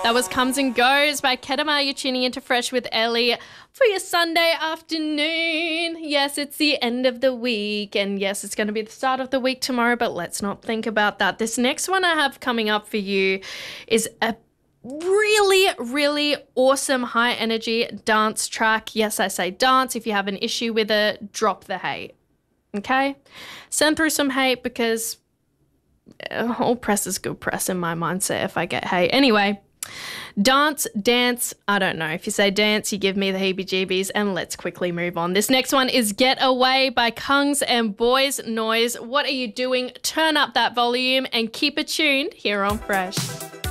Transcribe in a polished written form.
That was Comes and Goes by Kedama. You're tuning into Fresh with Ellie for your Sunday afternoon. Yes, it's the end of the week, and yes, it's going to be the start of the week tomorrow, but let's not think about that. This next one I have coming up for you is a really, really awesome high energy dance track. Yes, I say dance. If you have an issue with it, drop the hate. Okay? Send through some hate because all press is good press in my mindset if I get hate. Anyway, dance, I don't know. If you say dance, you give me the heebie-jeebies, and let's quickly move on. This next one is Get Away by Kungs and Boys Noise. What are you doing? Turn up that volume and keep it tuned here on Fresh.